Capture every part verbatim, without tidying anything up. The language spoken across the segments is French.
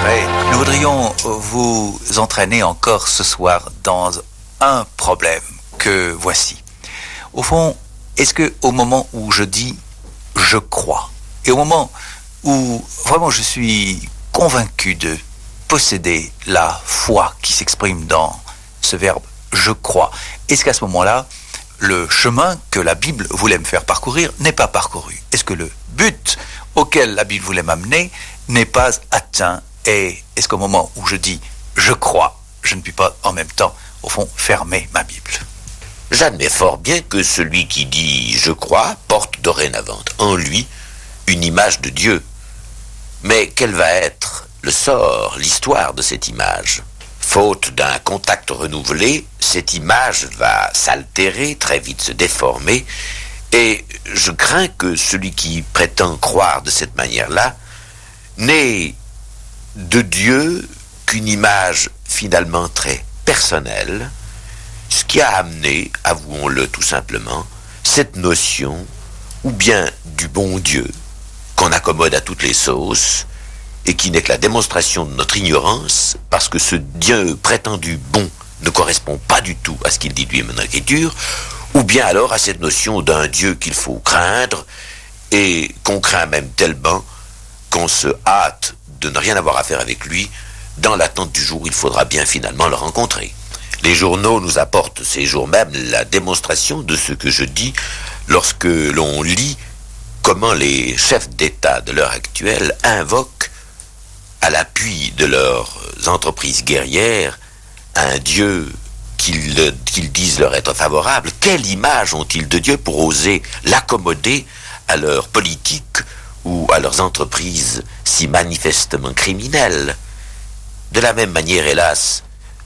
Ray, nous voudrions vous entraîner encore ce soir dans un problème que voici. Au fond, est-ce que au moment où je dis « je crois » et au moment où vraiment je suis convaincu de posséder la foi qui s'exprime dans ce verbe « je crois », est-ce qu'à ce moment-là, le chemin que la Bible voulait me faire parcourir n'est pas parcouru? Est-ce que le but auquel la Bible voulait m'amener n'est pas atteint? Et est-ce qu'au moment où je dis « je crois », je ne puis pas en même temps, au fond, fermer ma Bible? J'admets fort bien que celui qui dit « je crois » porte dorénavant en lui une image de Dieu. Mais quel va être le sort, l'histoire de cette image? Faute d'un contact renouvelé, cette image va s'altérer, très vite se déformer, et je crains que celui qui prétend croire de cette manière-là n'ait de Dieu qu'une image finalement très personnelle, ce qui a amené, avouons-le tout simplement, cette notion, ou bien du bon Dieu, qu'on accommode à toutes les sauces, et qui n'est que la démonstration de notre ignorance, parce que ce Dieu prétendu bon ne correspond pas du tout à ce qu'il dit lui-même dans l'Écriture, ou bien alors à cette notion d'un Dieu qu'il faut craindre, et qu'on craint même tellement qu'on se hâte de ne rien avoir à faire avec lui, dans l'attente du jour où il faudra bien finalement le rencontrer. Les journaux nous apportent ces jours même la démonstration de ce que je dis lorsque l'on lit comment les chefs d'État de l'heure actuelle invoquent à l'appui de leurs entreprises guerrières un Dieu qu'ils, qu'ils disent leur être favorable. Quelle image ont-ils de Dieu pour oser l'accommoder à leur politique ou à leurs entreprises si manifestement criminelles? De la même manière, hélas,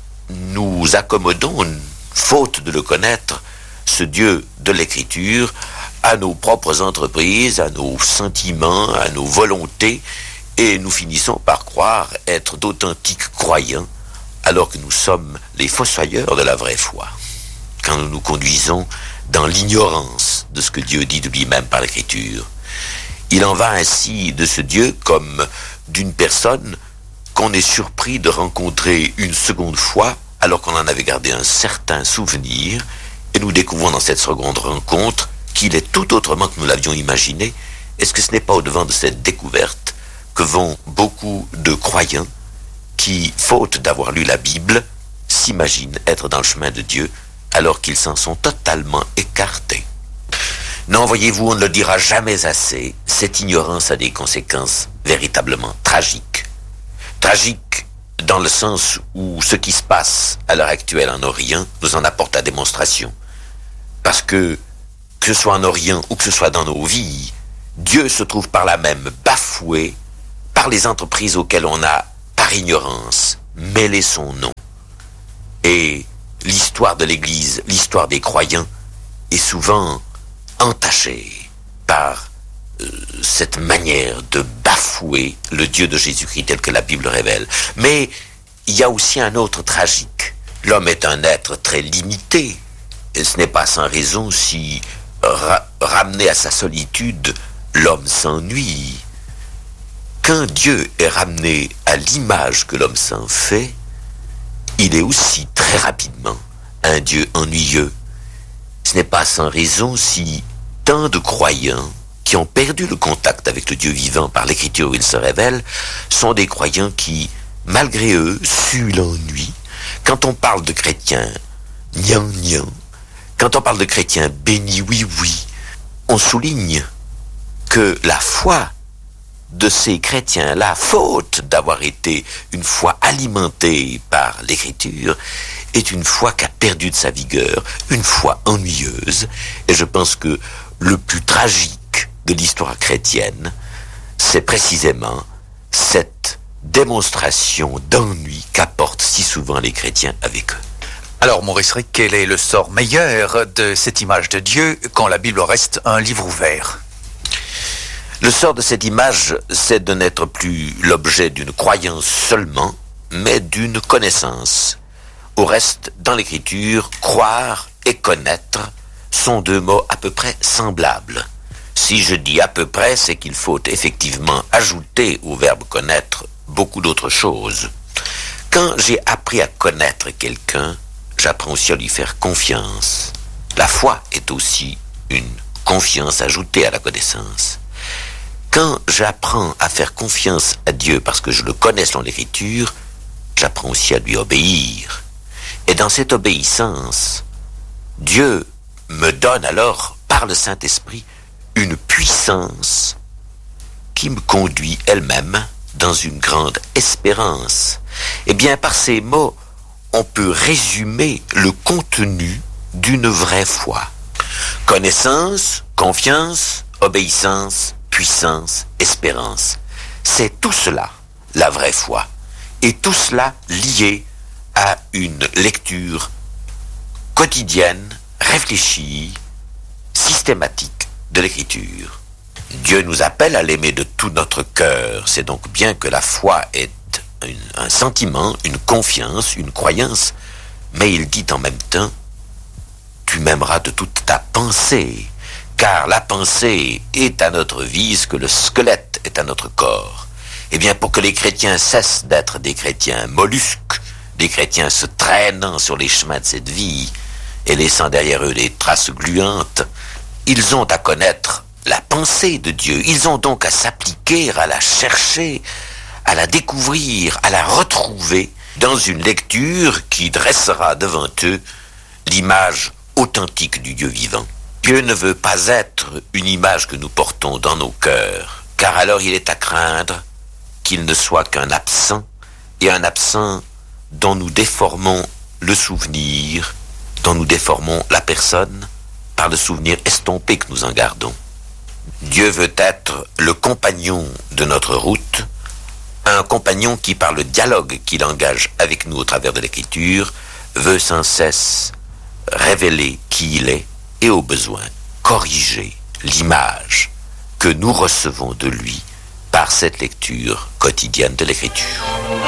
nous accommodons, faute de le connaître, ce Dieu de l'Écriture à nos propres entreprises, à nos sentiments, à nos volontés, et nous finissons par croire être d'authentiques croyants, alors que nous sommes les fossoyeurs de la vraie foi, quand nous nous conduisons dans l'ignorance de ce que Dieu dit de lui-même par l'Écriture. Il en va ainsi de ce Dieu comme d'une personne qu'on est surpris de rencontrer une seconde fois, alors qu'on en avait gardé un certain souvenir, et nous découvrons dans cette seconde rencontre qu'il est tout autrement que nous l'avions imaginé. Est-ce que ce n'est pas au-devant de cette découverte que vont beaucoup de croyants qui, faute d'avoir lu la Bible, s'imaginent être dans le chemin de Dieu, alors qu'ils s'en sont totalement écartés? Non, voyez-vous, on ne le dira jamais assez, cette ignorance a des conséquences véritablement tragiques. Tragiques dans le sens où ce qui se passe à l'heure actuelle en Orient nous en apporte la démonstration. Parce que, que ce soit en Orient ou que ce soit dans nos vies, Dieu se trouve par là même bafoué par les entreprises auxquelles on a, par ignorance, mêlé son nom. Et l'histoire de l'Église, l'histoire des croyants, est souvent entachée par euh, cette manière de bafouer le Dieu de Jésus-Christ tel que la Bible révèle. Mais il y a aussi un autre tragique. L'homme est un être très limité. Et ce n'est pas sans raison si, ra- ramené à sa solitude, l'homme s'ennuie. Quand Dieu est ramené à l'image que l'homme s'en fait, il est aussi très rapidement un Dieu ennuyeux. Ce n'est pas sans raison si tant de croyants qui ont perdu le contact avec le Dieu vivant par l'Écriture où il se révèle sont des croyants qui, malgré eux, suent l'ennui. Quand on parle de chrétiens gnang-gnang, quand on parle de chrétiens bénis oui oui, on souligne que la foi de ces chrétiens-là, faute d'avoir été une foi alimentée par l'Écriture, est une foi qui a perdu de sa vigueur, une foi ennuyeuse. Et je pense que le plus tragique de l'histoire chrétienne, c'est précisément cette démonstration d'ennui qu'apportent si souvent les chrétiens avec eux. Alors, Maurice Rick, quel est le sort meilleur de cette image de Dieu quand la Bible reste un livre ouvert? Le sort de cette image, c'est de n'être plus l'objet d'une croyance seulement, mais d'une connaissance. Au reste, dans l'Écriture, croire et connaître sont deux mots à peu près semblables. Si je dis à peu près, c'est qu'il faut effectivement ajouter au verbe connaître beaucoup d'autres choses. Quand j'ai appris à connaître quelqu'un, j'apprends aussi à lui faire confiance. La foi est aussi une confiance ajoutée à la connaissance. Quand j'apprends à faire confiance à Dieu parce que je le connais selon l'Écriture, j'apprends aussi à lui obéir. Et dans cette obéissance, Dieu me donne alors, par le Saint-Esprit, une puissance qui me conduit elle-même dans une grande espérance. Eh bien, par ces mots, on peut résumer le contenu d'une vraie foi. Connaissance, confiance, obéissance, puissance, espérance. C'est tout cela, la vraie foi. Et tout cela lié à une lecture quotidienne, réfléchie, systématique de l'Écriture. Dieu nous appelle à l'aimer de tout notre cœur. C'est donc bien que la foi est une, un sentiment, une confiance, une croyance, mais il dit en même temps, tu m'aimeras de toute ta pensée, car la pensée est à notre vie ce que le squelette est à notre corps. Eh bien, pour que les chrétiens cessent d'être des chrétiens mollusques, des chrétiens se traînant sur les chemins de cette vie et laissant derrière eux des traces gluantes, ils ont à connaître la pensée de Dieu. Ils ont donc à s'appliquer, à la chercher, à la découvrir, à la retrouver dans une lecture qui dressera devant eux l'image authentique du Dieu vivant. Dieu ne veut pas être une image que nous portons dans nos cœurs, car alors il est à craindre qu'il ne soit qu'un absent, et un absent dont nous déformons le souvenir, dont nous déformons la personne, par le souvenir estompé que nous en gardons. Dieu veut être le compagnon de notre route, un compagnon qui, par le dialogue qu'il engage avec nous au travers de l'Écriture, veut sans cesse révéler qui il est et au besoin corriger l'image que nous recevons de lui par cette lecture quotidienne de l'Écriture.